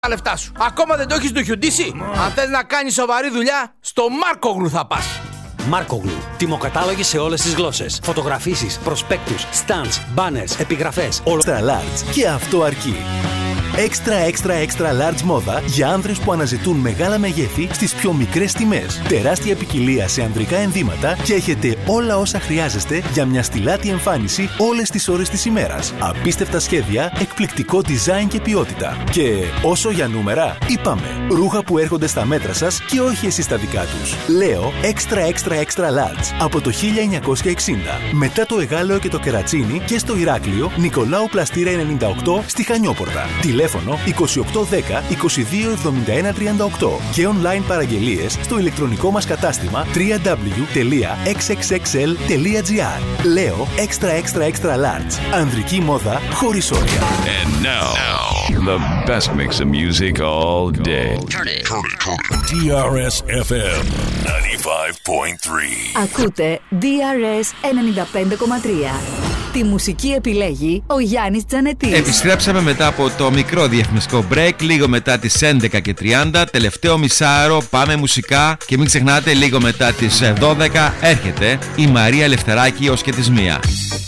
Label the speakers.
Speaker 1: τα λεφτά σου. Ακόμα δεν το έχεις ντοχιουντήσει? Αν θες να κάνεις σοβαρή δουλειά, στο Μάρκογλου θα πας.
Speaker 2: Μάρκογλου. Τιμοκατάλογοι σε όλες τις γλώσσες. Φωτογραφίσεις, προσπέκτους, stands, banners, επιγραφές.
Speaker 3: Extra large. Και αυτό αρκεί. Extra large μόδα για άνδρες που αναζητούν μεγάλα μεγέθη στις πιο μικρές τιμές. Τεράστια ποικιλία σε ανδρικά ενδύματα και έχετε όλα όσα χρειάζεστε για μια στιλάτη εμφάνιση όλες τις ώρες της ημέρας. Απίστευτα σχέδια, εκπληκτικό design και ποιότητα. Και όσο για νούμερα, είπαμε. Ρούχα που έρχονται στα μέτρα σας και όχι εσείς τα δικά τους. Λέω extra large από το 1960. Μετά το Εγάλεο και το Κερατσίνι και στο Ηράκλειο, Νικολάου Πλαστήρα 98 στη Χανιώπορτα. Τηλέφωνο 2810 227138 και online παραγγελίες στο ηλεκτρονικό μας κατάστημα www.xxxl.gr. Λέω extra large. Ανδρική μόδα χωρίς όρια.
Speaker 4: And now, the best mix of music all day. Turn it.
Speaker 5: DRS FM 95.3.
Speaker 6: Ακούτε DRS 95.3. Τη μουσική επιλέγει ο Γιάννης Τζανετής.
Speaker 7: Επιστρέψαμε μετά από το μικρό διαφημιστικό break, λίγο μετά τις 11:30. Τελευταίο μισάωρο, πάμε μουσικά. Και μην ξεχνάτε, λίγο μετά τις 12 έρχεται η Μαρία Ελευθεράκη ως και τις 1.